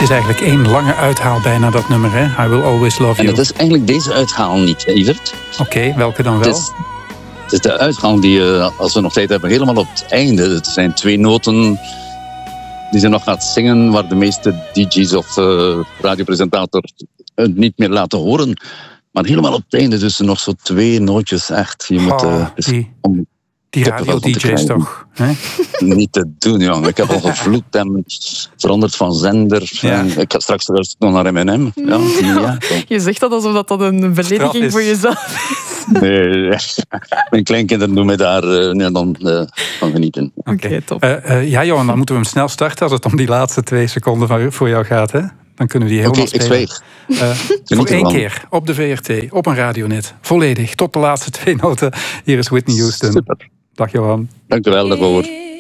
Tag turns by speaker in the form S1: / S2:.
S1: is eigenlijk één lange uithaal bijna, dat nummer, hè? I Will Always Love You.
S2: En dat is eigenlijk deze uithaal niet, Evert.
S1: Oké, welke dan wel?
S2: Het is de uithaal die, als we nog tijd hebben, helemaal op het einde. Het zijn 2 noten die ze nog gaat zingen, waar de meeste DJ's of radiopresentators het niet meer laten horen. Maar helemaal op het einde, dus nog zo 2 nootjes echt. Je moet,
S1: die radio-DJ's toch? Hè?
S2: Niet te doen, jongen. Ik heb al gevloekt en veranderd van zender. Ja. Ik ga straks nog naar M&M. Ja.
S3: Je zegt dat alsof dat een belediging voor jezelf is.
S2: Nee, mijn kleinkinderen doen mij daar dan van genieten.
S3: Oké, top.
S1: Ja, Johan, dan moeten we hem snel starten als het om die laatste 2 seconden voor jou gaat, hè? Dan kunnen we die helemaal spelen.
S2: Ik zweeg.
S1: Voor 1 keer op de VRT, op een radionet. Volledig, tot de laatste 2 noten. Hier is Whitney Houston.
S2: Super.
S1: Dag Johan.
S2: Dank u wel daarvoor.